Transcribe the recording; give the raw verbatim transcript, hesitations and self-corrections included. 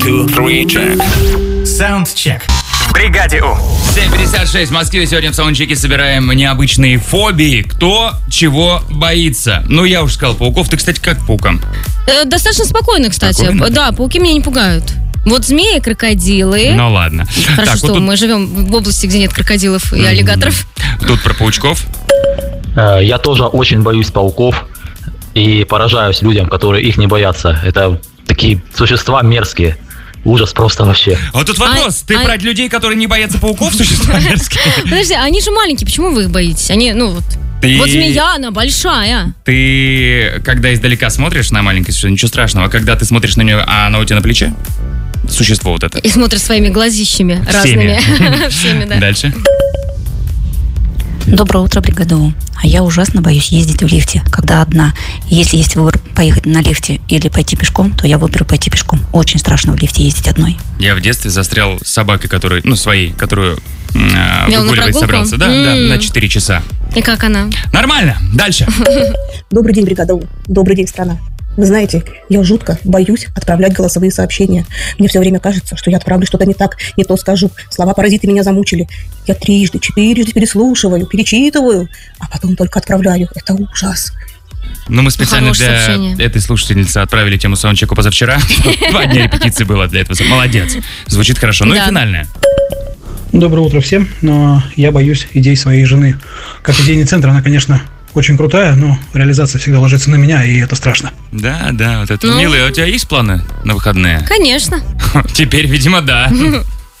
Саундчек. В бригаде У. семь пятьдесят шесть в Москве. Сегодня в саундчеке собираем необычные фобии. Кто чего боится. Ну, я уже сказал, пауков. Ты, кстати, как к паукам? Э, достаточно спокойно, кстати. Спокойно? Да, пауки меня не пугают. Вот змеи, крокодилы. Ну, ладно. Хорошо, Так, что вот тут... мы живем в области, где нет крокодилов и аллигаторов. Тут про паучков. Я тоже очень боюсь пауков и поражаюсь людям, которые их не боятся. Это такие существа мерзкие. Ужас просто вообще. Вот тут вопрос. А, Ты а... про людей, которые не боятся пауков, существа мерзкие? Подожди, они же маленькие, почему вы их боитесь? Они, ну вот... Ты... Вот змея, она большая. Ты, когда издалека смотришь на маленькое существо, ничего страшного. А когда ты смотришь на нее, а она у тебя на плече? Существо вот это. И смотришь своими глазищами разными. Всеми, да. Дальше. Доброе утро, бригада У. А я ужасно боюсь ездить в лифте, когда одна. Если есть выбор поехать на лифте или пойти пешком, то я выберу пойти пешком. Очень страшно в лифте ездить одной. Я в детстве застрял с собакой, которую, ну, своей, которую э, Вел на выгуливать прогулку? собрался. Да, М. да, на четыре часа. И как она? Нормально. Дальше. Добрый день, бригада У. Добрый день, страна. Вы знаете, я жутко боюсь отправлять голосовые сообщения. Мне все время кажется, что я отправлю что-то не так, не то скажу. Слова-паразиты меня замучили. Я трижды, четырежды переслушиваю, перечитываю, а потом только отправляю. Это ужас. Ну, мы специально Хорошее для сообщение. этой слушательницы отправили тему саундчеку позавчера. Два дня репетиции было для этого. Молодец. Звучит хорошо. Ну и Да. финальное. Доброе утро всем, но я боюсь идей своей жены. Как идейный центр, она, конечно, очень крутая, но реализация всегда ложится на меня, и это страшно. Да, да, вот это. Ну. Милый, а у тебя есть планы на выходные? Конечно. Теперь, видимо, да.